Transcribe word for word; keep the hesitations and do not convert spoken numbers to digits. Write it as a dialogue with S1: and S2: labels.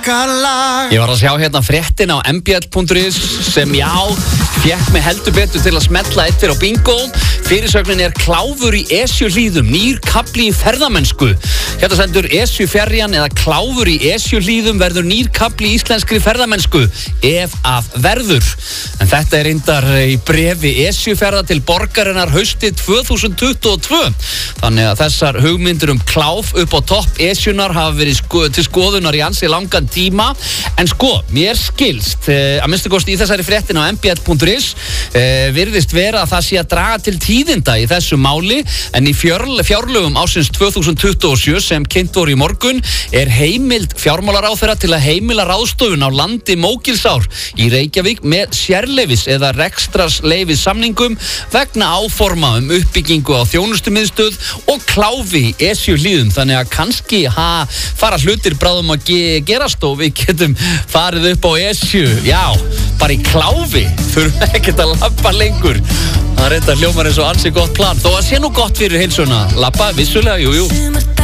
S1: Ég var að sjá hérna fréttin á m b l punktur is sem já, fékk mig heldur betur til að smetla eittir á bingo. Fyrirsögnin er kláfur í Esjuhlíðum, nýr kafli í ferðamennsku. Hérna stendur Esjuferjan eða kláfur í Esjuhlíðum verður nýr kafli í íslenskri ferðamennsku ef af verður. En þetta er reyndar í brefi Esjuferða til borgarinnar haustið tvö þúsund tuttugu og tvö. Þannig að þessar hugmyndir um kláf upp á topp Esjunar hafa verið sko, til skoðunar í ansi langan tíma. En sko, mér skilst, eh, að minnstu kosti í þessari fréttin á m b l punktur is eh, virðist vera að það sé að draga til tíðinda í þessu máli, en í fjörl, fjárlögum ásins tvö þúsund tuttugu og sjö sem kynnt voru í morgun er heimild fjármálaráðherra til að heimila ráðstöfun á landi Mógilsár í Reykjavík með sérleyfis eða rekstrarleyfis samningum vegna áforma um uppbyggingu á þjónustumiðstöð og kláfi í Esjuhlíðum. Þannig að kannski ha, fara hlutir bráðum að ge gerast og við getum farið upp á Esju, já, bara í kláfi, þurfum ekkert að labba lengur. Það er reynda hljómar eins og ansi gott plan, þó að sé nú gott fyrir heilsuna, labba, vissulega, jú, jú.